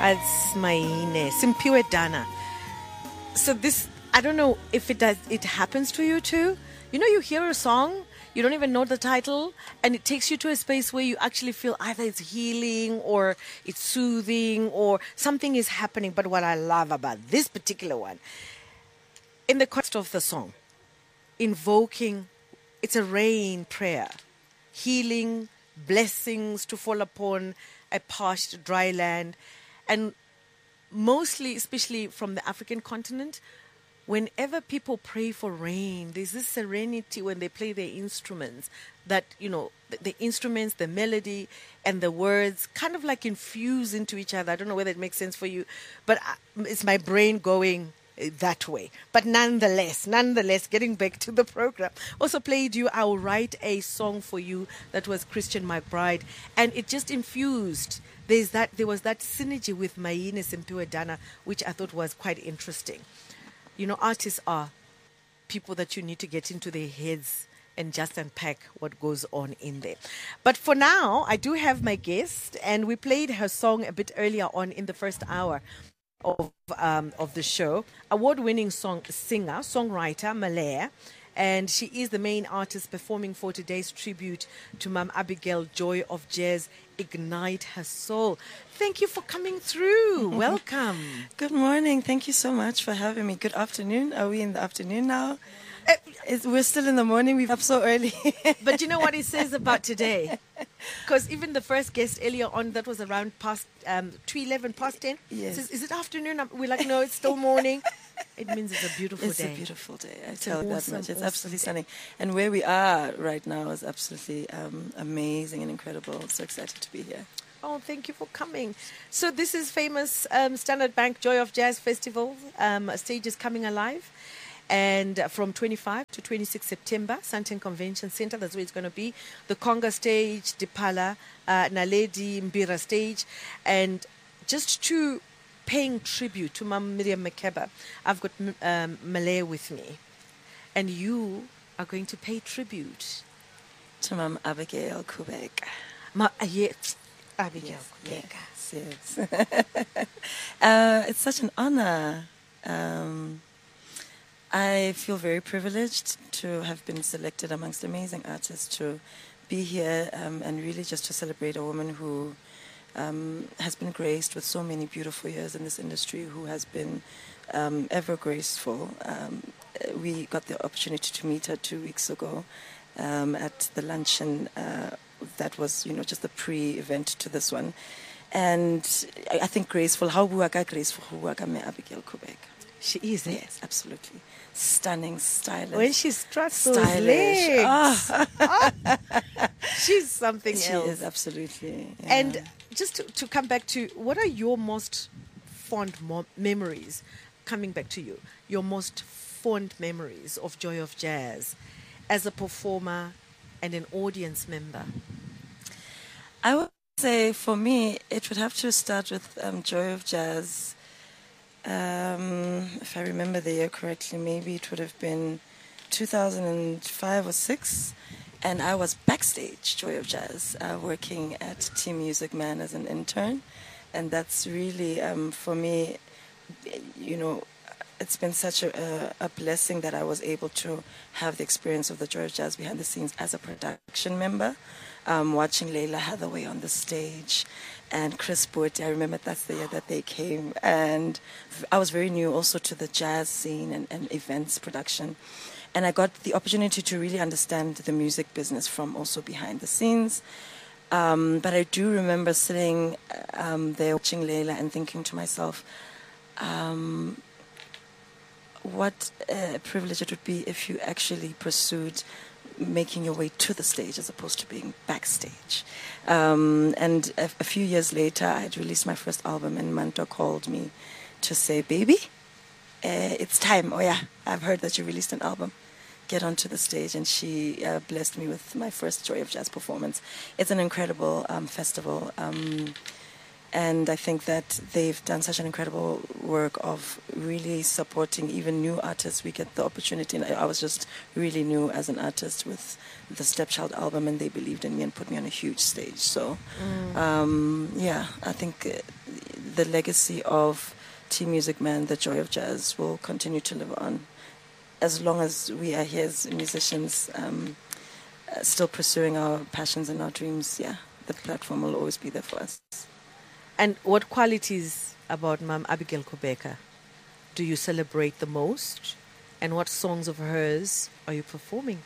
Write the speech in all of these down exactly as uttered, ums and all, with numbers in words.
It's Maine, Simpiwe Dana. So this, I don't know if it does, it happens to you too. You know, you hear a song, you don't even know the title, and it takes you to a space where you actually feel either it's healing or it's soothing or something is happening. But what I love about this particular one, in the context of the song, invoking, it's a rain prayer, healing, blessings to fall upon a parched, dry land. And mostly, especially from the African continent, whenever people pray for rain, there's this serenity when they play their instruments that, you know, the, the instruments, the melody, and the words kind of like infuse into each other. I don't know whether it makes sense for you, but I, it's my brain going that way. But nonetheless, nonetheless, getting back to the program, also played you I'll Write a Song for You that was Christian McBride, and it just infused. There's that there was that synergy with Maine Simpiwe Dana, which I thought was quite interesting. You know, artists are people that you need to get into their heads and just unpack what goes on in there. But for now, I do have my guest, and we played her song a bit earlier on in the first hour of um, of the show. Award-winning song singer, songwriter, Malaya, and she is the main artist performing for today's tribute to Mom Abigail Joy of Jazz, Ignite Her Soul. Thank you for coming through. Welcome. Good morning. Thank you so much for having me. Good afternoon. Are we in the afternoon now? Uh, it's, we're still in the morning. We're up so early. But you know what it says about today? Because even the first guest earlier on, that was around past um, two eleven, past ten. Yes. Says, is it afternoon? We're like, no, it's still morning. It means it's a beautiful it's day. It's a beautiful day. I it's tell you awesome, that much. It's awesome absolutely day. stunning. And where we are right now is absolutely um, amazing and incredible. So excited to be here. Oh, thank you for coming. So this is famous um, Standard Bank Joy of Jazz Festival. Um, stage is coming alive. And from twenty-fifth to twenty-sixth September, Sandton Convention Center, that's where it's going to be. The Conga stage, Dipala, uh, Naledi, Mbira stage. And just to paying tribute to Mam Miriam Makeba, I've got um, Malaya with me. And you are going to pay tribute to Mam Abigail Kubek. Ma- uh, yes. Abigail yes, yes, yes. uh, it's such an honor. Um, I feel very privileged to have been selected amongst amazing artists to be here um, and really just to celebrate a woman who um, has been graced with so many beautiful years in this industry, who has been um, ever graceful. Um, we got the opportunity to meet her two weeks ago um, at the luncheon. Uh, that was, you know, just the pre-event to this one. And I, I think graceful, how buaka graceful, how buaka me Abigail Kubek. She is, eh? Yes, absolutely. Stunning, stylish. When she struts those legs. Oh. Oh. She's something she else. She is, absolutely. Yeah. And just to, to come back to, what are your most fond mo- memories, coming back to you, your most fond memories of Joy of Jazz as a performer and an audience member? I would say for me, it would have to start with um, Joy of Jazz. Um, if I remember the year correctly, maybe it would have been two thousand five or six, and I was backstage Joy of Jazz, uh, working at Team Music Man as an intern, and that's really um, for me, you know, it's been such a, a, a blessing that I was able to have the experience of the Joy of Jazz behind the scenes as a production member, um, watching Layla Hathaway on the stage. And Chris Boot, I remember that's the year that they came. And I was very new also to the jazz scene and, and events production. And I got the opportunity to really understand the music business from also behind the scenes. Um, but I do remember sitting um, there watching Layla and thinking to myself, um, what a privilege it would be if you actually pursued making your way to the stage as opposed to being backstage. Um, and a, a few years later, I had released my first album, and Manto called me to say, baby, uh, it's time. Oh yeah, I've heard that you released an album. Get onto the stage. And she uh, blessed me with my first Joy of Jazz performance. It's an incredible um, festival. Um, And I think that they've done such an incredible work of really supporting even new artists. We get the opportunity, and I was just really new as an artist with the Stepchild album, and they believed in me and put me on a huge stage. So, mm. um, yeah, I think the legacy of T Music Man, the joy of jazz, will continue to live on as long as we are here as musicians, um, uh, still pursuing our passions and our dreams. Yeah, the platform will always be there for us. And what qualities about Mam Abigail Kubeka do you celebrate the most? And what songs of hers are you performing?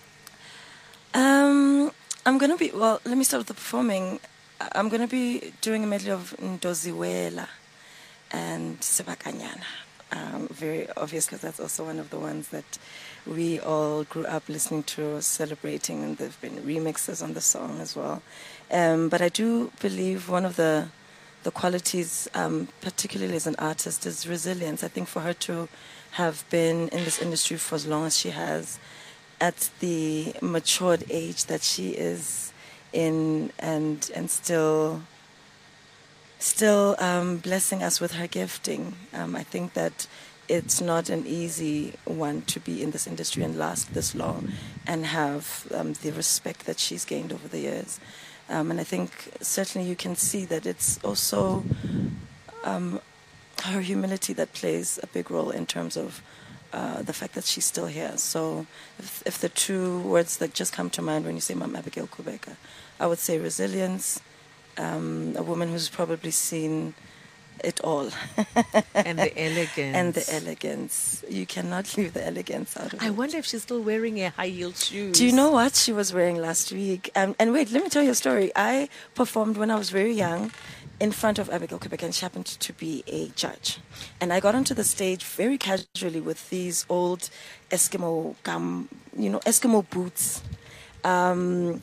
Um, I'm going to be, well, let me start with the performing. I'm going to be doing a medley of Ndoziwela and Sebakanyana. Um, very obvious because that's also one of the ones that we all grew up listening to, celebrating, and there have been remixes on the song as well. Um, but I do believe one of the the qualities, um, particularly as an artist, is resilience. I think for her to have been in this industry for as long as she has, at the matured age that she is in, and and still still um, blessing us with her gifting. Um, I think that it's not an easy one to be in this industry and last this long and have um, the respect that she's gained over the years. Um, and I think certainly you can see that it's also um, her humility that plays a big role in terms of uh, the fact that she's still here. So if, if the two words that just come to mind when you say Mam Abigail Kubeka, I would say resilience, um, a woman who's probably seen it all. And the elegance. And the elegance. You cannot leave the elegance out of I it. wonder if she's still wearing her high-heeled shoes. Do you know what she was wearing last week? Um, and wait, let me tell you a story. I performed when I was very young in front of Abigail Kubeka, and she happened to be a judge. And I got onto the stage very casually with these old Eskimo gum, you know, Eskimo boots. Um,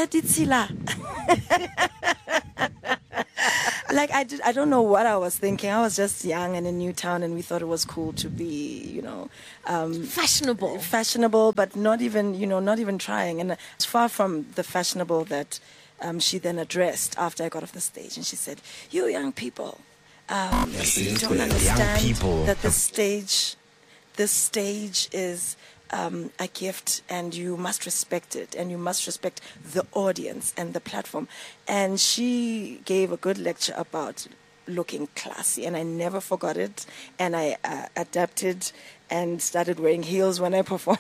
Like I did, I don't know what I was thinking. I was just young and in Newtown, and we thought it was cool to be, you know, um, fashionable, fashionable, but not even, you know, not even trying. And it's far from the fashionable that um, she then addressed after I got off the stage, and she said, "You young people, um, you don't understand that the stage, this stage is." Um, a gift, and you must respect it, and you must respect the audience and the platform." And she gave a good lecture about looking classy, and I never forgot it. And I uh, adapted and started wearing heels when I performed.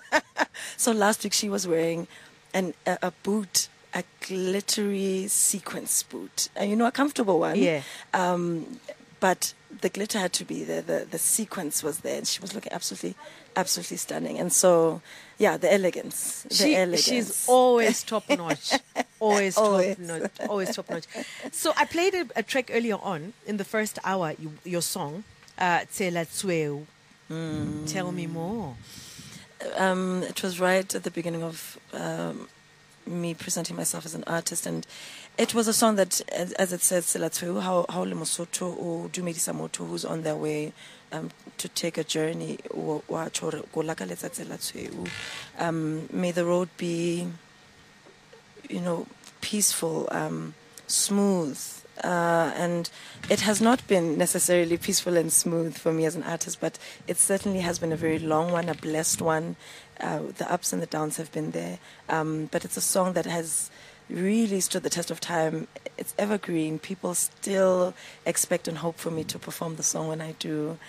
So last week she was wearing an, a, a boot, a glittery sequence boot, and you know, a comfortable one. Yeah. Um, but the glitter had to be there. The the sequence was there, and she was looking absolutely, absolutely stunning. And so, yeah, the elegance. The she, elegance. She's always top notch. Always, Always. top notch. Always top notch. So I played a, a track earlier on in the first hour. You, your song, uh, Tsela Tsweu. Mm. Tell me more. Um, it was right at the beginning of um, me presenting myself as an artist, and it was a song that, as, as it says, Tsela Tsweu, how how le Mosotho o dumedisa motho who's on their way um, to take a journey. Wa tjho hore ko lakaletsa Tsela Tsweu. Um, may the road be, you know, peaceful, um, smooth. Uh, and it has not been necessarily peaceful and smooth for me as an artist, but it certainly has been a very long one, a blessed one. Uh, the ups and the downs have been there. Um, but it's a song that has really stood the test of time. It's evergreen. People still expect and hope for me to perform the song when I do.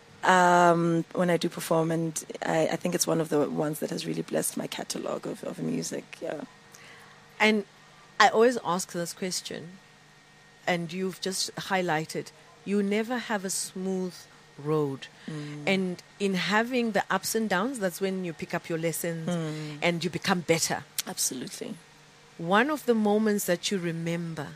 Um, when I do perform, and I, I think it's one of the ones that has really blessed my catalogue of, of music. Yeah. And I always ask this question, and you've just highlighted, you never have a smooth road. Mm. And in having the ups and downs, that's when you pick up your lessons mm. and you become better. Absolutely. One of the moments that you remember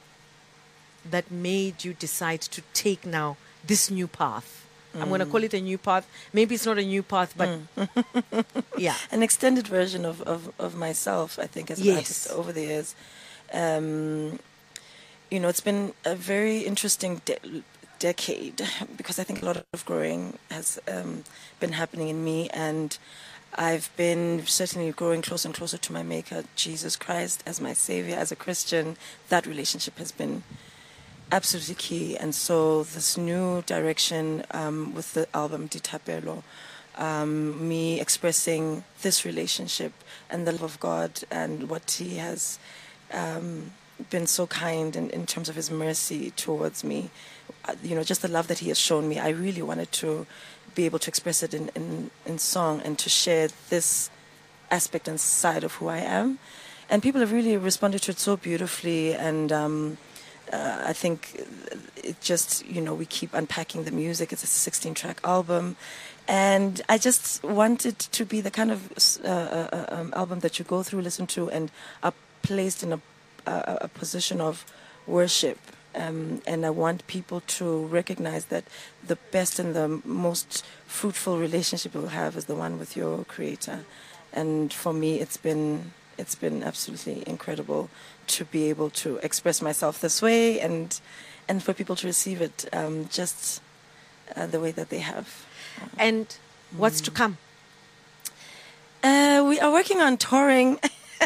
that made you decide to take now this new path. Mm. I'm going to call it a new path. Maybe it's not a new path, but mm. yeah. An extended version of, of, of myself, I think, as an yes. artist over the years. Um, you know, it's been a very interesting de- decade because I think a lot of growing has um, been happening in me, and I've been certainly growing closer and closer to my Maker, Jesus Christ, as my Savior, as a Christian. That relationship has been absolutely key. And so this new direction um, with the album Ditapelo, um, me expressing this relationship and the love of God and what He has um, been so kind in, in terms of his mercy towards me. Uh, you know, just the love that he has shown me. I really wanted to be able to express it in, in, in song and to share this aspect and side of who I am. And people have really responded to it so beautifully. And um, uh, I think it just, you know, we keep unpacking the music. It's a sixteen-track album. And I just want it to be the kind of uh, uh, um, album that you go through, listen to, and are placed in a, a, a position of worship. Um, and I want people to recognize that the best and the most fruitful relationship you'll have is the one with your Creator. And for me, it's been it's been absolutely incredible to be able to express myself this way, and and for people to receive it um, just uh, the way that they have. And what's mm. to come? Uh, we are working on touring.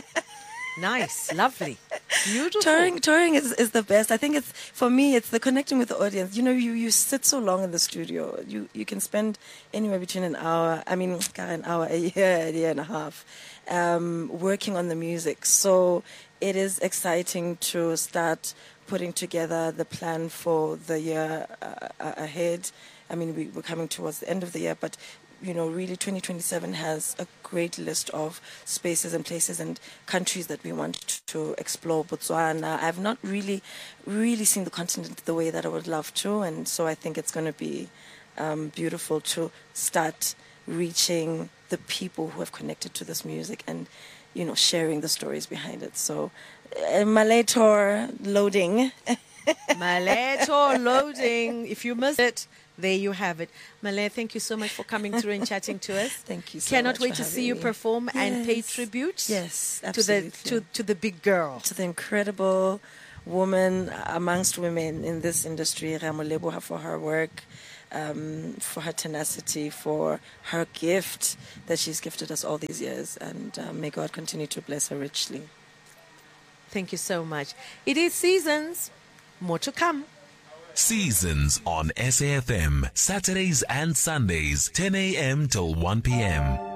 Nice, lovely, beautiful. Touring, touring is, is the best. I think it's, for me, it's the connecting with the audience. You know, you, you sit so long in the studio. You you can spend anywhere between an hour, I mean, an hour, a year, a year and a half, um, working on the music. So it is exciting to start putting together the plan for the year uh, ahead. I mean, we, we're coming towards the end of the year, but you know, really twenty twenty-seven has a great list of spaces and places and countries that we want to explore. Botswana, I've not really, really seen the continent the way that I would love to, and so I think it's going to be um, beautiful to start reaching the people who have connected to this music and, you know, sharing the stories behind it. So, uh, Malay tour loading. Malay tour loading. If you missed it, there you have it. Malay, thank you so much for coming through and chatting to us. Thank you so Cannot much wait for to see having you me. perform Yes. and pay tribute Yes, to absolutely. the to, to the big girl. To the incredible woman amongst women in this industry, Ramoleboha, for her work, um, for her tenacity, for her gift that she's gifted us all these years. And uh, may God continue to bless her richly. Thank you so much. It is Seasons. More to come. Seasons on S A F M, Saturdays and Sundays, ten a.m. till one p.m.